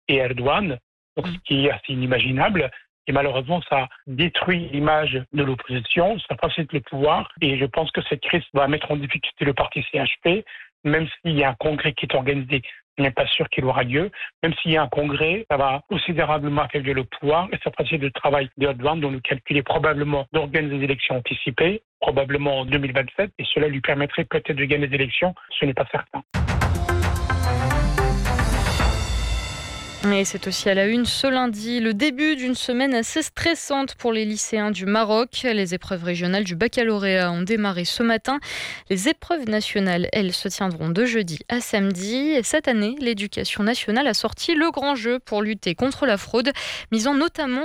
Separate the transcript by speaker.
Speaker 1: et Erdogan, donc ce qui est assez inimaginable. Et malheureusement, ça détruit l'image de l'opposition, ça facilite le pouvoir. Et je pense que cette crise va mettre en difficulté le parti CHP, même s'il y a un congrès qui est organisé. Je n'est pas sûr qu'il aura lieu. Même s'il y a un congrès, ça va considérablement affaiblir le pouvoir et ça facilite le travail d'Erdogan, dont le calcul est probablement d'organiser des élections anticipées, probablement en 2027, et cela lui permettrait peut-être de gagner des élections. Ce n'est pas certain.
Speaker 2: Et c'est aussi à la une ce lundi, le début d'une semaine assez stressante pour les lycéens du Maroc. Les épreuves régionales du baccalauréat ont démarré ce matin. Les épreuves nationales, elles, se tiendront de jeudi à samedi. Et cette année, l'éducation nationale a sorti le grand jeu pour lutter contre la fraude, misant notamment